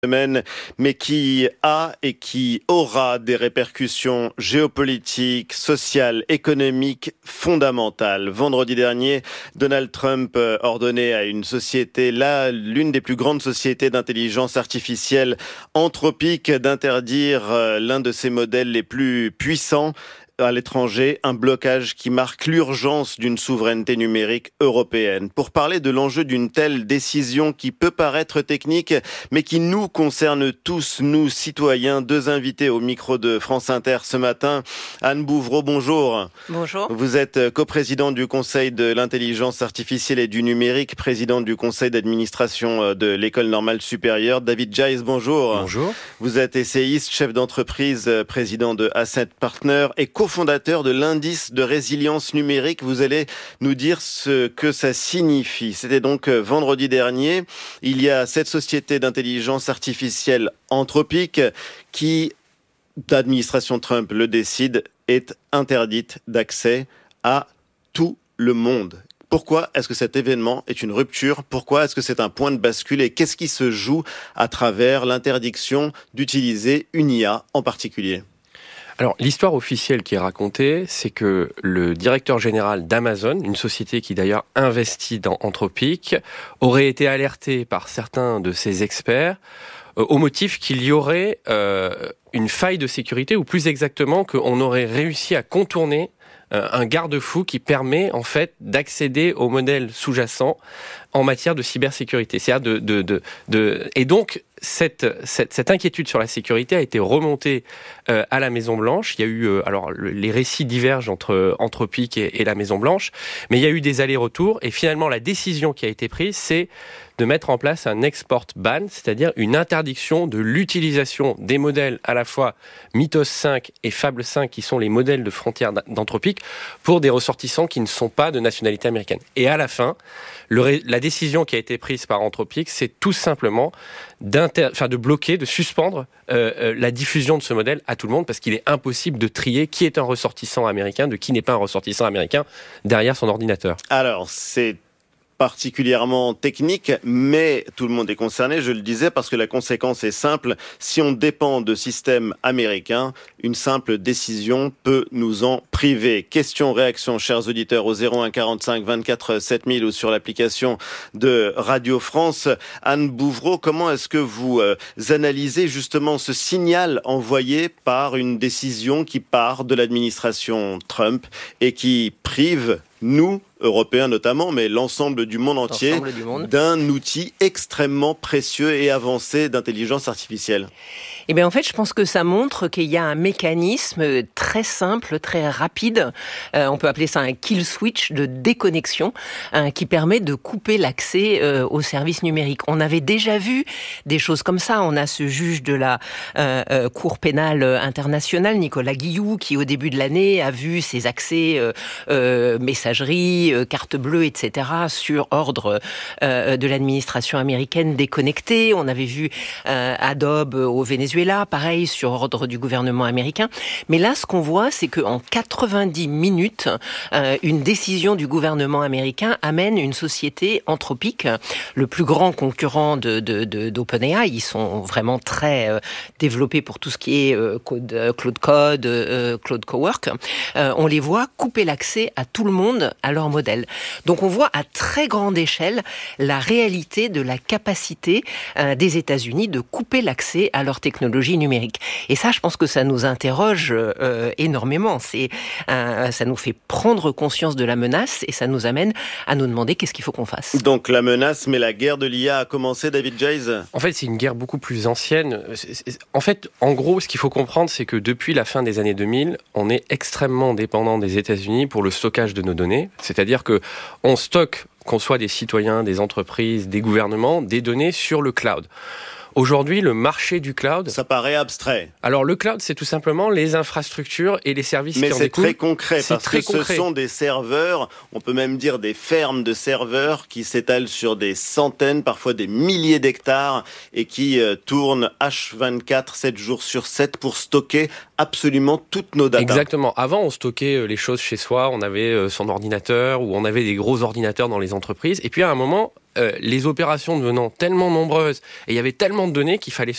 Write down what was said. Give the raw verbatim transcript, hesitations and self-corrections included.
semaine, mais qui a et qui aura des répercussions géopolitiques, sociales, économiques fondamentales. Vendredi dernier, Donald Trump ordonnait à une société, là, l'une des plus grandes sociétés d'intelligence artificielle Anthropic, d'interdire l'un de ses modèles les plus puissants à l'étranger, un blocage qui marque l'urgence d'une souveraineté numérique européenne. Pour parler de l'enjeu d'une telle décision qui peut paraître technique, mais qui nous concerne tous, nous citoyens, deux invités au micro de France Inter ce matin. Anne Bouvreau, bonjour. Bonjour. Vous êtes coprésidente du Conseil de l'intelligence artificielle et du numérique, présidente du Conseil d'administration de l'École normale supérieure. David Giles, bonjour. Bonjour. Vous êtes essayiste, chef d'entreprise, président de Asset Partner et cofondateur de l'indice de résilience numérique. Vous allez nous dire ce que ça signifie. C'était donc vendredi dernier. Il y a cette société d'intelligence artificielle Anthropic qui, l'administration Trump le décide, est interdite d'accès à tout le monde. Pourquoi est-ce que cet événement est une rupture ? Pourquoi est-ce que c'est un point de bascule ? Et qu'est-ce qui se joue à travers l'interdiction d'utiliser une I A en particulier ? Alors, l'histoire officielle qui est racontée, c'est que le directeur général d'Amazon, une société qui d'ailleurs investit dans Anthropic, aurait été alerté par certains de ses experts euh, au motif qu'il y aurait euh, une faille de sécurité, ou plus exactement qu'on aurait réussi à contourner euh, un garde-fou qui permet en fait d'accéder aux modèles sous-jacents en matière de cybersécurité. C'est-à-dire de, de, de, de... Et donc, Cette, cette, cette inquiétude sur la sécurité a été remontée euh, à la Maison-Blanche. Il y a eu, euh, alors le, les récits divergent entre Anthropic et, et la Maison-Blanche, mais il y a eu des allers-retours et finalement la décision qui a été prise, c'est de mettre en place un export ban, c'est-à-dire une interdiction de l'utilisation des modèles à la fois Mythos cinq et Fable cinq, qui sont les modèles de frontières d'Anthropic, pour des ressortissants qui ne sont pas de nationalité américaine. Et à la fin, le, la décision qui a été prise par Anthropic, c'est tout simplement Enfin, de bloquer, de suspendre euh, euh, la diffusion de ce modèle à tout le monde, parce qu'il est impossible de trier qui est un ressortissant américain de qui n'est pas un ressortissant américain derrière son ordinateur. Alors, c'est particulièrement technique, mais tout le monde est concerné, je le disais, parce que la conséquence est simple. Si on dépend de systèmes américains, une simple décision peut nous en priver. Question, réaction, chers auditeurs, au zéro un quarante-cinq vingt-quatre sept mille ou sur l'application de Radio France. Anne Bouvreau, comment est-ce que vous euh, analysez justement ce signal envoyé par une décision qui part de l'administration Trump et qui prive nous, Européens notamment, mais l'ensemble du monde entier, du monde. d'un outil extrêmement précieux et avancé d'intelligence artificielle? Eh bien, en fait, je pense que ça montre qu'il y a un mécanisme très simple, très rapide. Euh, on peut appeler ça un kill switch de déconnexion euh, qui permet de couper l'accès euh, aux services numériques. On avait déjà vu des choses comme ça. On a ce juge de la euh, euh, Cour pénale internationale, Nicolas Guillou, qui au début de l'année a vu ses accès euh, euh, messagerie, euh, carte bleue, et cetera sur ordre euh, de l'administration américaine déconnectés. On avait vu euh, Adobe au Venezuela, pareil, sur ordre du gouvernement américain. Mais là, ce qu'on voit, c'est qu'en quatre-vingt-dix minutes, euh, une décision du gouvernement américain amène une société Anthropic, le plus grand concurrent de, de, de, d'OpenAI. Ils sont vraiment très euh, développés pour tout ce qui est euh, code, euh, Cloud Code, euh, Cloud Cowork. Euh, on les voit couper l'accès à tout le monde à leur modèle. Donc on voit à très grande échelle la réalité de la capacité euh, des États-Unis de couper l'accès à leur technologie numérique. Et ça, je pense que ça nous interroge euh, énormément. C'est, euh, ça nous fait prendre conscience de la menace et ça nous amène à nous demander qu'est-ce qu'il faut qu'on fasse. Donc la menace, mais la guerre de l'I A a commencé, David Giles ? En fait, c'est une guerre beaucoup plus ancienne. En fait, en gros, ce qu'il faut comprendre, c'est que depuis la fin des années deux mille, on est extrêmement dépendant des États-Unis pour le stockage de nos données. C'est-à-dire que on stocke, qu'on soit des citoyens, des entreprises, des gouvernements, des données sur le cloud. Aujourd'hui, le marché du cloud... Ça paraît abstrait. Alors, le cloud, c'est tout simplement les infrastructures et les services Mais qui en découlent. Mais c'est très concret, c'est parce très que concret. Ce sont des serveurs, on peut même dire des fermes de serveurs qui s'étalent sur des centaines, parfois des milliers d'hectares, et qui euh, tournent H vingt-quatre, sept jours sur sept pour stocker absolument toutes nos datas. Exactement. Avant, on stockait les choses chez soi, on avait son ordinateur, ou on avait des gros ordinateurs dans les entreprises, et puis à un moment... Euh, les opérations devenant tellement nombreuses et il y avait tellement de données qu'il fallait